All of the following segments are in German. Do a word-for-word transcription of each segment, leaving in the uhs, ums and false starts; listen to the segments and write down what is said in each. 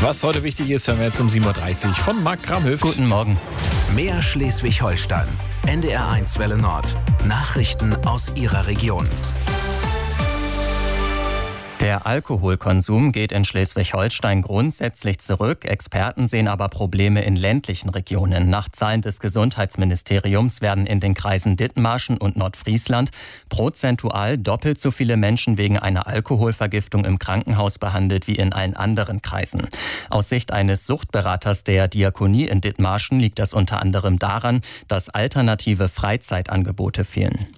Was heute wichtig ist, hören wir jetzt um sieben Uhr dreißig von Marc Kramhöft. Guten Morgen. Mehr Schleswig-Holstein. N D R eins Welle Nord. Nachrichten aus Ihrer Region. Der Alkoholkonsum geht in Schleswig-Holstein grundsätzlich zurück. Experten sehen aber Probleme in ländlichen Regionen. Nach Zahlen des Gesundheitsministeriums werden in den Kreisen Dithmarschen und Nordfriesland prozentual doppelt so viele Menschen wegen einer Alkoholvergiftung im Krankenhaus behandelt wie in allen anderen Kreisen. Aus Sicht eines Suchtberaters der Diakonie in Dithmarschen liegt das unter anderem daran, dass alternative Freizeitangebote fehlen.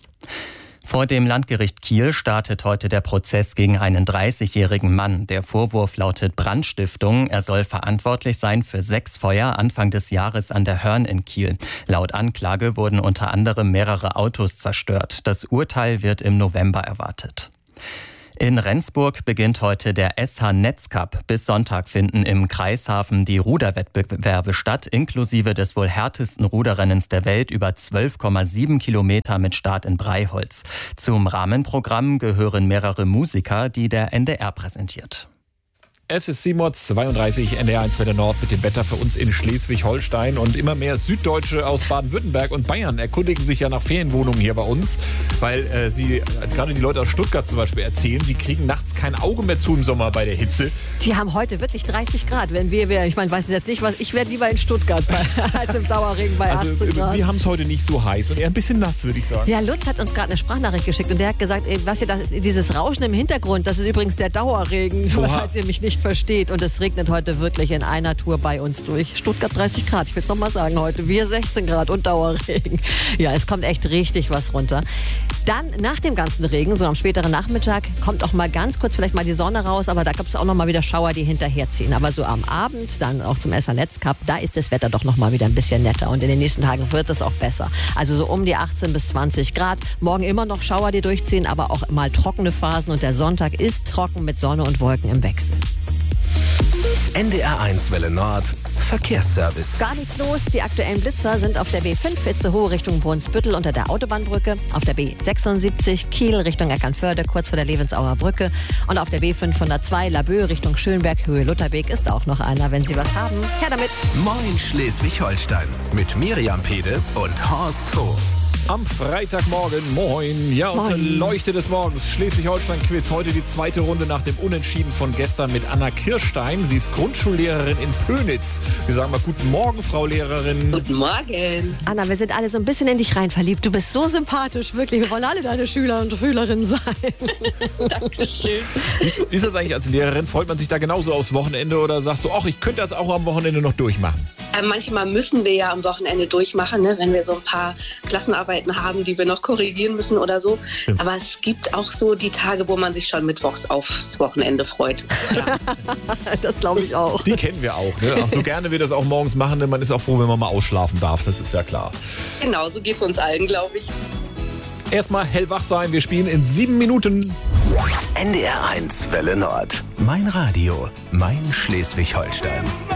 Vor dem Landgericht Kiel startet heute der Prozess gegen einen dreißigjährigen Mann. Der Vorwurf lautet Brandstiftung. Er soll verantwortlich sein für sechs Feuer Anfang des Jahres an der Hörn in Kiel. Laut Anklage wurden unter anderem mehrere Autos zerstört. Das Urteil wird im November erwartet. In Rendsburg beginnt heute der S H-Netzcup. Bis Sonntag finden im Kreishafen die Ruderwettbewerbe statt, inklusive des wohl härtesten Ruderrennens der Welt über zwölf Komma sieben Kilometer mit Start in Breiholz. Zum Rahmenprogramm gehören mehrere Musiker, die der N D R präsentiert. Es ist sieben Uhr zweiunddreißig, N D R eins Welle Nord mit dem Wetter für uns in Schleswig-Holstein. Und immer mehr Süddeutsche aus Baden-Württemberg und Bayern erkundigen sich ja nach Ferienwohnungen hier bei uns. Weil äh, sie, gerade die Leute aus Stuttgart zum Beispiel erzählen, sie kriegen nachts kein Auge mehr zu im Sommer bei der Hitze. Die haben heute wirklich dreißig Grad. Wenn wir, wir ich meine, weiß jetzt nicht, was, ich wäre lieber in Stuttgart bei, als im Dauerregen bei also, achtzehn Grad. Wir haben es heute nicht so heiß und eher ein bisschen nass, würde ich sagen. Ja, Lutz hat uns gerade eine Sprachnachricht geschickt und der hat gesagt, ey, was ihr das, dieses Rauschen im Hintergrund, das ist übrigens der Dauerregen, nur falls ihr mich nicht versteht. Und es regnet heute wirklich in einer Tour bei uns durch. Stuttgart dreißig Grad, ich will es nochmal sagen heute. Wir sechzehn Grad und Dauerregen. Ja, es kommt echt richtig was runter. Dann nach dem ganzen Regen, so am späteren Nachmittag, kommt auch mal ganz kurz vielleicht mal die Sonne raus, aber da gibt es auch noch mal wieder Schauer, die hinterherziehen. Aber so am Abend, dann auch zum S H-Netzcup, da ist das Wetter doch noch mal wieder ein bisschen netter. Und in den nächsten Tagen wird es auch besser. Also so um die achtzehn bis zwanzig Grad. Morgen immer noch Schauer, die durchziehen, aber auch mal trockene Phasen. Und der Sonntag ist trocken mit Sonne und Wolken im Wechsel. N D R eins Welle Nord. Verkehrsservice. Gar nichts los. Die aktuellen Blitzer sind auf der B fünf Itzehoe Richtung Brunsbüttel unter der Autobahnbrücke, auf der B sechsundsiebzig Kiel Richtung Eckernförde kurz vor der Levensauer Brücke und auf der B fünfhundertzwei Laboe Richtung Schönberg Höhe Lutherbeek ist auch noch einer. Wenn Sie was haben, her damit. Moin Schleswig-Holstein mit Miriam Pede und Horst Hof. Am Freitagmorgen, moin. Ja, unsere Moin. Leuchte des Morgens, Schleswig-Holstein-Quiz. Heute die zweite Runde nach dem Unentschieden von gestern mit Anna Kirstein. Sie ist Grundschullehrerin in Pönitz. Wir sagen mal guten Morgen, Frau Lehrerin. Guten Morgen. Anna, wir sind alle so ein bisschen in dich rein verliebt. Du bist so sympathisch, wirklich. Wir wollen alle deine Schüler und Schülerinnen sein. Dankeschön. Wie ist, wie ist das eigentlich als Lehrerin? Freut man sich da genauso aufs Wochenende oder sagst du, ach, ich könnte das auch am Wochenende noch durchmachen? Äh, manchmal müssen wir ja am Wochenende durchmachen, ne, wenn wir so ein paar Klassenarbeiten haben, die wir noch korrigieren müssen oder so. Stimmt. Aber es gibt auch so die Tage, wo man sich schon mittwochs aufs Wochenende freut. Ja. Das glaube ich auch. Die kennen wir auch. Ne? Ach, so gerne wir das auch morgens machen. Ne? Man ist auch froh, wenn man mal ausschlafen darf. Das ist ja klar. Genau, so geht es uns allen, glaube ich. Erstmal hellwach sein. Wir spielen in sieben Minuten. N D R eins Welle Nord. Mein Radio. Mein Schleswig-Holstein.